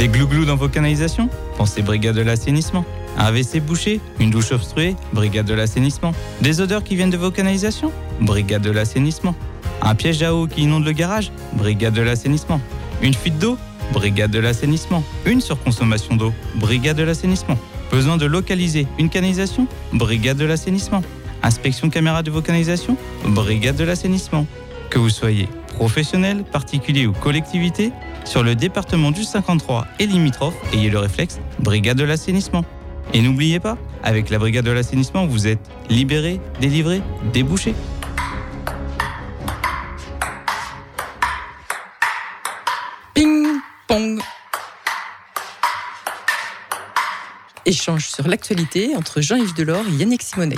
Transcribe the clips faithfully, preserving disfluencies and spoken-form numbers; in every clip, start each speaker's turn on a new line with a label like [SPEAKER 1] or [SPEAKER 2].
[SPEAKER 1] Des glouglous dans vos canalisations? Pensez brigade de l'assainissement. Un A V C bouché? Une douche obstruée? Brigade de l'assainissement. Des odeurs qui viennent de vos canalisations? Brigade de l'assainissement. Un piège à eau qui inonde le garage? Brigade de l'assainissement. Une fuite d'eau? Brigade de l'assainissement. Une surconsommation d'eau? Brigade de l'assainissement. Besoin de localiser une canalisation? Brigade de l'assainissement. Inspection caméra de vos canalisations? Brigade de l'assainissement. Que vous soyez professionnel, particulier ou collectivité, sur le département du cinquante-trois et limitrophe, ayez le réflexe brigade de l'assainissement. Et n'oubliez pas, avec la brigade de l'assainissement, vous êtes libéré, délivré, débouché.
[SPEAKER 2] Ping pong. Échange sur l'actualité entre Jean-Yves Delors et Yannick Simonet.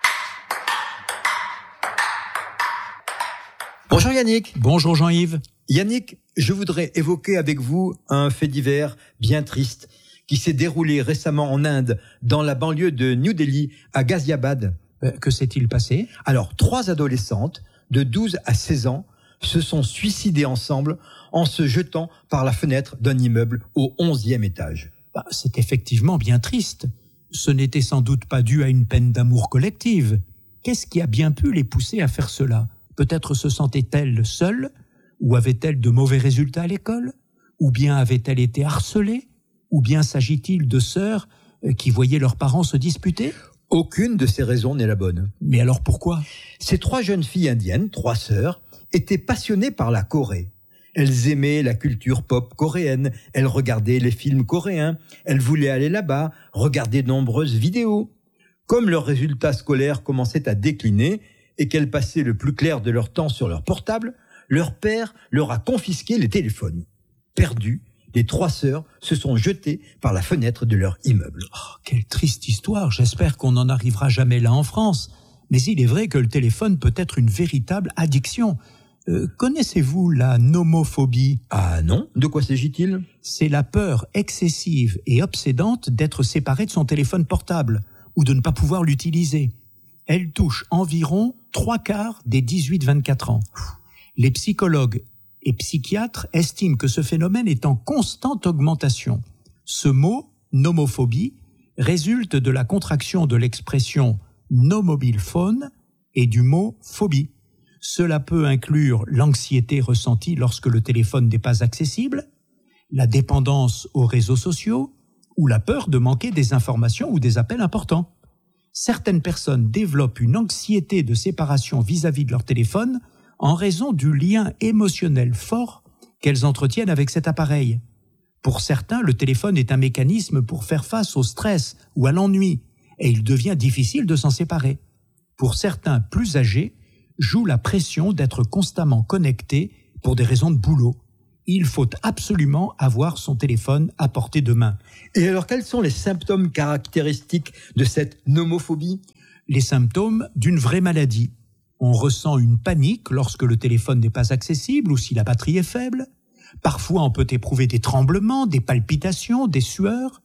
[SPEAKER 3] Bonjour Yannick.
[SPEAKER 4] Bonjour Jean-Yves.
[SPEAKER 3] Yannick, je voudrais évoquer avec vous un fait divers bien triste qui s'est déroulé récemment en Inde, dans la banlieue de New Delhi, à Ghaziabad.
[SPEAKER 4] Euh, que s'est-il passé?
[SPEAKER 3] Alors, trois adolescentes de douze à seize ans se sont suicidées ensemble en se jetant par la fenêtre d'un immeuble au onzième étage.
[SPEAKER 4] Bah, c'est effectivement bien triste. Ce n'était sans doute pas dû à une peine d'amour collective. Qu'est-ce qui a bien pu les pousser à faire cela? Peut-être se sentaient-elles seules? Ou avaient-elles de mauvais résultats à l'école? Ou bien avaient-elles été harcelées? Ou bien s'agit-il de sœurs qui voyaient leurs parents se disputer?
[SPEAKER 3] Aucune de ces raisons n'est la bonne.
[SPEAKER 4] Mais alors pourquoi?
[SPEAKER 3] Ces trois jeunes filles indiennes, trois sœurs, étaient passionnées par la Corée. Elles aimaient la culture pop coréenne, elles regardaient les films coréens, elles voulaient aller là-bas, regarder de nombreuses vidéos. Comme leurs résultats scolaires commençaient à décliner et qu'elles passaient le plus clair de leur temps sur leur portable, leur père leur a confisqué les téléphones. Perdues, les trois sœurs se sont jetées par la fenêtre de leur immeuble.
[SPEAKER 4] Oh, quelle triste histoire. J'espère qu'on n'en arrivera jamais là en France. Mais il est vrai que le téléphone peut être une véritable addiction. Euh, connaissez-vous la nomophobie?
[SPEAKER 3] Ah non? De quoi s'agit-il?
[SPEAKER 4] C'est la peur excessive et obsédante d'être séparé de son téléphone portable ou de ne pas pouvoir l'utiliser. Elle touche environ trois quarts des dix-huit vingt-quatre ans. Les psychologues et psychiatres estiment que ce phénomène est en constante augmentation. Ce mot, nomophobie, résulte de la contraction de l'expression no mobile phone et du mot phobie. Cela peut inclure l'anxiété ressentie lorsque le téléphone n'est pas accessible, la dépendance aux réseaux sociaux ou la peur de manquer des informations ou des appels importants. Certaines personnes développent une anxiété de séparation vis-à-vis de leur téléphone en raison du lien émotionnel fort qu'elles entretiennent avec cet appareil. Pour certains, le téléphone est un mécanisme pour faire face au stress ou à l'ennui, et il devient difficile de s'en séparer. Pour certains plus âgés, joue la pression d'être constamment connecté pour des raisons de boulot. Il faut absolument avoir son téléphone à portée de main.
[SPEAKER 3] Et alors, quels sont les symptômes caractéristiques de cette nomophobie?
[SPEAKER 4] Les symptômes d'une vraie maladie. On ressent une panique lorsque le téléphone n'est pas accessible ou si la batterie est faible. Parfois, on peut éprouver des tremblements, des palpitations, des sueurs.